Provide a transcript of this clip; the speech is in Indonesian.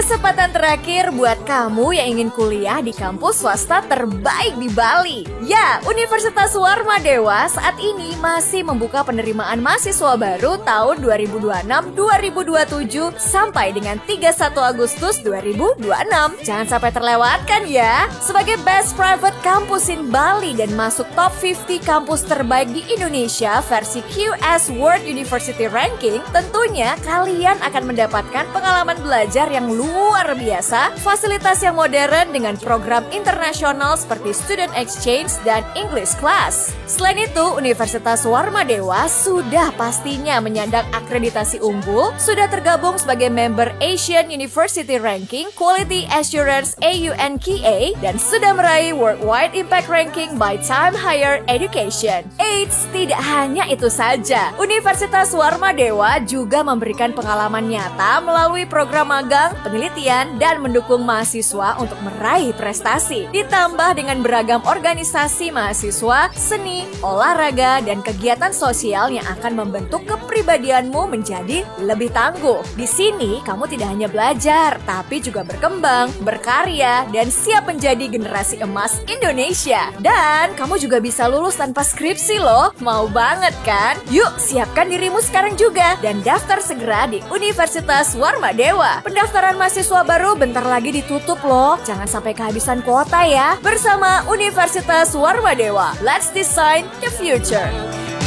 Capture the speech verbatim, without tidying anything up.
Kesempatan terakhir buat kamu yang ingin kuliah di kampus swasta terbaik di Bali. Ya, Universitas Warmadewa saat ini masih membuka penerimaan mahasiswa baru tahun dua ribu dua puluh enam dua ribu dua puluh tujuh sampai dengan tiga puluh satu Agustus dua ribu dua puluh enam. Jangan sampai terlewatkan ya. Sebagai Best Private Campus in Bali dan masuk top lima puluh kampus terbaik di Indonesia versi Q S World University Ranking, tentunya kalian akan mendapatkan pengalaman belajar yang luar biasa, fasilitas yang modern dengan program internasional seperti Student Exchange dan English Class. Selain itu, Universitas Warmadewa sudah pastinya menyandang akreditasi unggul, sudah tergabung sebagai member Asian University Ranking, Quality Assurance A U N Q A, dan sudah meraih Worldwide Impact Ranking by Time Higher Education. Eits, tidak hanya itu saja. Universitas Warmadewa juga memberikan pengalaman nyata melalui program magang, penelitian, dan mendukung mahasiswa untuk meraih prestasi. Ditambah dengan beragam organisasi mahasiswa, seni, olahraga, dan kegiatan sosial yang akan membentuk kepribadianmu menjadi lebih tangguh. Di sini, kamu tidak hanya belajar, tapi juga berkembang, berkarya, dan siap menjadi generasi emas Indonesia. Dan kamu juga bisa lulus tanpa skripsi loh. Mau banget kan? Yuk, siapkan dirimu sekarang juga dan daftar segera di Universitas Warmadewa. Pendaftaran mahasiswa baru bentar lagi ditutup loh. Jangan sampai kehabisan kuota ya. Bersama Universitas Warmadewa, let's design the future.